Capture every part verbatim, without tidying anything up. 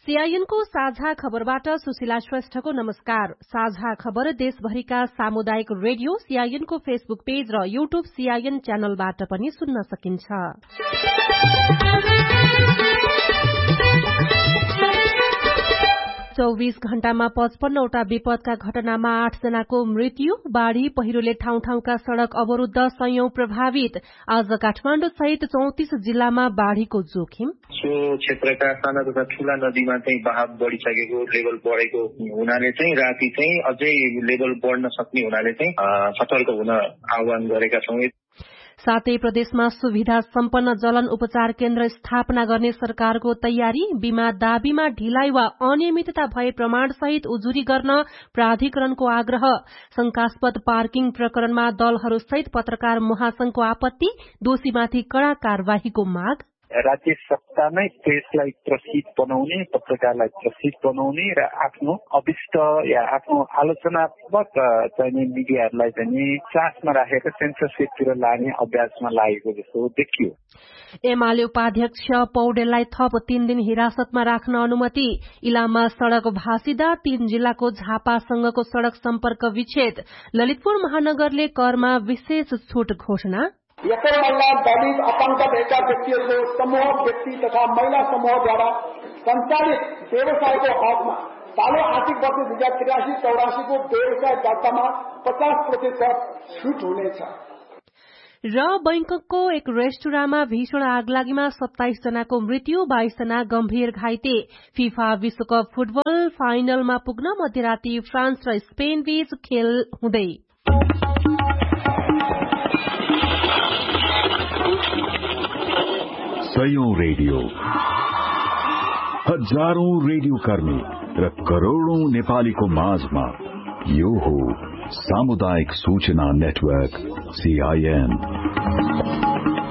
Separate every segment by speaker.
Speaker 1: सीआईएनको साझा खबरबाट सुशीला श्रेष्ठको नमस्कार। साझा खबर देशभरिका सामुदायिक रेडियो सीआईएनको फेसबुक पेज र यूट्यूब सीआईएन च्यानलबाट पनि सुन्न सकिन्छ। चौबीस घण्टामा पचपन्नवटा विपदका घटनामा आठ जनाको मृत्यु, बाढ़ी पहिरोले ठाउँ ठाउँका सड़क अवरूद्ध, सयौं प्रभावित। आज काठमाडौँ सहित चौतिस जिल्लामा बाढ़ीको जोखिम।
Speaker 2: सो क्षेत्रका साना तथा ठूला नदीमा चाहिँ बहाव बढ़िसकेको, लेभल बढेको हुनाले चाहिँ राति चाहिँ अझै लेभल बढ्न सक्ने हुनाले चाहिँ सतर्क हुन आह्वान गरेका छौं।
Speaker 1: सातै प्रदेशमा सुविधा सम्पन्न जलन उपचार केन्द्र स्थापना गर्ने सरकारको तयारी। बीमा दाबीमा ढिलाइ वा अनियमितता भए प्रमाण सहित उजुरी गर्न प्राधिकरणको आग्रह। शंकास्पद पार्किङ प्रकरणमा दलहरू सहित पत्रकार महासंघको आपत्ति। दोषीमाथि कड़ा कार्यवाहीको माग।
Speaker 3: राज्य सत्तामै प्रेसलाई त्रसित बनाउने, पत्रकारलाई त्रसित बनाउने र आफ्नो अभिष्ट या आफ्नो आलोचनात्मक चाहिँ मिडियाहरूलाई चाहिँ चासमा राखेर सेन्सरसिपतिर लाने अभ्यासमा लागेको जस्तो देखियो।
Speaker 1: एमाले उपाध्यक्ष पौडेललाई थप तीन दिन हिरासतमा राख्न अनुमति। इलाममा सड़क भासिदा तीन जिल्लाको झापासँगको सड़क सम्पर्क विच्छेद। ललितपुर महानगरले करमा विशेष छूट घोषणा।
Speaker 4: यकै महिला दलित अपंग भएका व्यक्तिहरूको समूह व्यक्ति तथा महिला समूहद्वारा सञ्चालित व्यवसायको हकमा चालू आर्थिक वर्ष दुई हजार त्रियासी चौरासीको व्यवसाय दर्तामा पचास प्रतिशत छूट हुनेछ।
Speaker 1: र बैंककको एक रेस्टुराँमा भीषण आगलागीमा सत्ताइस जनाको मृत्यु, बाइस जना गम्भीर घाइते। फिफा विश्वकप फुटबल फाइनलमा पुग्न मध्यराती फ्रान्स र स्पेन बीच खेल हुँदै।
Speaker 5: सयौं रेडियो, हजारौं रेडियो कर्मी र करोड़ौं नेपालीको माझमा यो हो सामुदायिक सूचना नेटवर्क सीआईएन।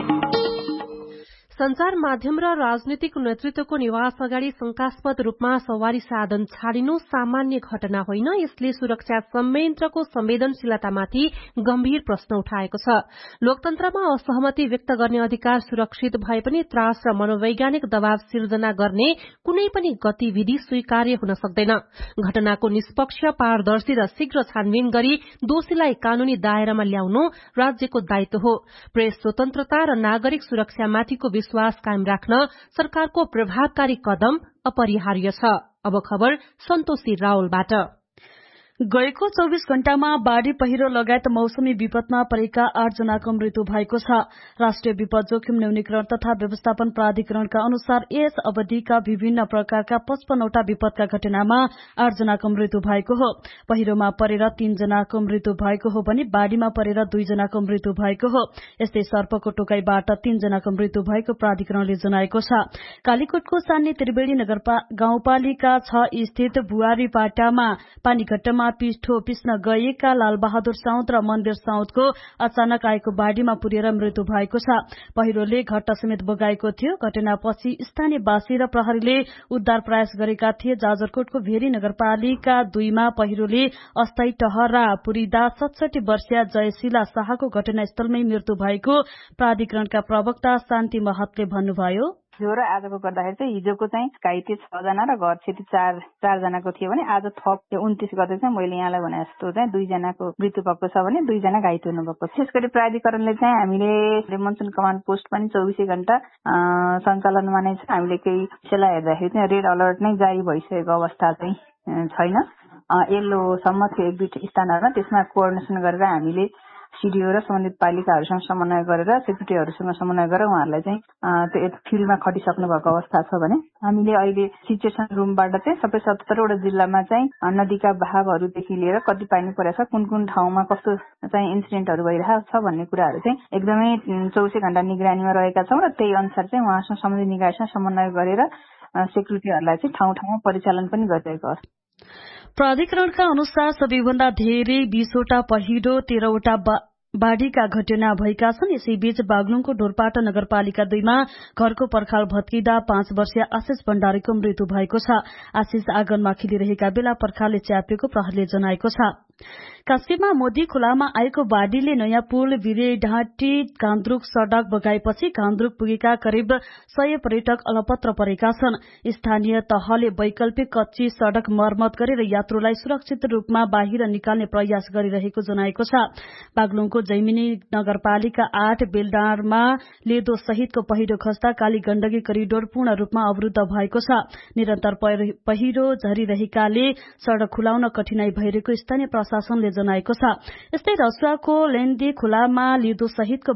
Speaker 1: संचार माध्यम र राजनीतिक नेतृत्वको निवास अगाडि शंकास्पद रूपमा सवारी साधन छाडिनु सामान्य घटना होइन। यसले सुरक्षा संयन्त्रको संवेदनशीलतामाथि गम्भीर प्रश्न उठाएको छ। लोकतन्त्रमा असहमति व्यक्त गर्ने अधिकार सुरक्षित भए पनि त्रास र मनोवैज्ञानिक दबाव सिर्जना गर्ने कुनै पनि गतिविधि स्वीकार्य हुन सक्दैन। घटनाको निष्पक्ष, पारदर्शी र शीघ्र छानबिन गरी दोषीलाई कानूनी दायरामा ल्याउनु राज्यको दायित्व हो। प्रेस स्वतन्त्रता र नागरिक सुरक्षामाथिको विश्वास कायम राख्न सरकारको प्रभावकारी कदम अपरिहार्य छ। अब खबर सन्तोषी रावलबाट।
Speaker 6: गएको चौबीस घण्टामा बाढ़ी पहिरो लगायत मौसमी विपदमा परेका आठ जनाको मृत्यु भएको छ। राष्ट्रिय विपद जोखिम न्यूनीकरण तथा व्यवस्थापन प्राधिकरणका अनुसार यस अवधिका विभिन्न प्रकारका पचपन्नवटा विपदका घटनामा आठ जनाको मृत्यु भएको हो। पहिरोमा परेर तीन जनाको मृत्यु भएको हो भने बाढ़ीमा परेर दुई जनाको मृत्यु भएको हो। यस्तै सर्पको टोकाईबाट तीन जनाको मृत्यु भएको प्राधिकरणले जनाएको छ। कालीकोटको सान्ने त्रिवेणी गाउँपालिका छ स्थित बुहारीपाटामा पानीघट्टामा पिठो पिस्न गएका लालबहादुर साउद र मन्दिर साउदको अचानक आएको बाढ़ीमा पुरेर मृत्यु भएको छ। पहिरोले घट्टा समेत बगाएको थियो। घटनापछि स्थानीयवासी र प्रहरीले उद्धार प्रयास गरेका थिए। जाजरकोटको भेरी नगरपालिका दुईमा पहिरोले अस्थायी टहरा पुरिदा सतसठी वर्षीय जयशीला शाहको घटनास्थलमै मृत्यु भएको प्राधिकरणका प्रवक्ता शान्ति महतले भन्नुभयो।
Speaker 7: हिजो र आजको गर्दाखेरि चाहिँ हिजोको चाहिँ घाइते छ जना र घर क्षति चार चार जनाको थियो भने आज थप उन्तिस गते चाहिँ मैले यहाँलाई भने जस्तो चाहिँ दुई जनाको मृत्यु भएको छ भने दुई जना घाइते हुनुभएको छ। विशेष गरी प्राधिकरणले चाहिँ हामीले मनसुन कमान्ड पोस्ट पनि चौबिसै घण्टा सञ्चालनमा नै छ। हामीले केही विषयलाई हेर्दाखेरि चाहिँ रेड अलर्ट नै जारी भइसकेको अवस्था चाहिँ छैन। येल्लोसम्म थियो एक दुई स्थानहरूमा। त्यसमा कोअर्डिनेसन गरेर हामीले सीडीओ र सम्बन्धित पालिकाहरूसँग समन्वय गरेर सेक्रेटरीहरूसँग समन्वय गरेर उहाँहरूलाई चाहिँ त्यो फिल्डमा खटिसक्नु भएको अवस्था छ भने हामीले अहिले सिचुएसन रुमबाट चाहिँ सबै सतहत्तरवटा जिल्लामा चाहिँ नदीका बहावहरूदेखि लिएर कति पानी परेको छ, कुन कुन ठाउँमा कस्तो चाहिँ इन्सिडेन्टहरू भइरहेको छ भन्ने कुराहरू चाहिँ एकदमै चौबिसै घण्टा निगरानीमा रहेका छौँ र त्यही अनुसार चाहिँ उहाँसँग सम्बन्धित निकायसँग समन्वय गरेर सेक्युरिटीहरूलाई चाहिँ ठाउँ ठाउँमा परिचालन पनि गरिरहेको छ।
Speaker 6: प्राधिकरणका अनुसार सबैभन्दा धेरै बीसवटा पहिरो, तेह्रवटा बाढ़ीका घटना भएका छन्। यसैबीच बागलुङको ढोरपाटा नगरपालिका दुईमा घरको पर्खाल भत्किँदा पाँच वर्षीय आशिष भण्डारीको मृत्यु भएको छ। आशिष आँगनमा खेलिरहेका बेला पर्खालले च्यापेको प्रहरीले जनाएको छ। कास्कीमा मोदी खोलामा आएको बाढ़ीले नयाँ पुल भिरेढाँटी घान्द्रुक सड़क बगाएपछि घान्द्रुक पुगेका करिब सय पर्यटक अलपत्र परेका छन्। स्थानीय तहले वैकल्पिक कच्ची सड़क मर्मत गरेर यात्रुलाई सुरक्षित रूपमा बाहिर निकाल्ने प्रयास गरिरहेको जनाएको छ। बागलुङको जैमिनी नगरपालिका आठ बेलडाँडमा लेदो सहितको पहिरो खस्दा काली गण्डकी करिडोर पूर्ण रूपमा अवरुद्ध भएको छ। निरन्तर पहिरो झरिरहेकाले सड़क खुलाउन कठिनाई भइरहेको स्थानीय प्रशासनले जनाएको छ। यस्तै रसुवाको लेन्दी खोलामा लिदो सहितको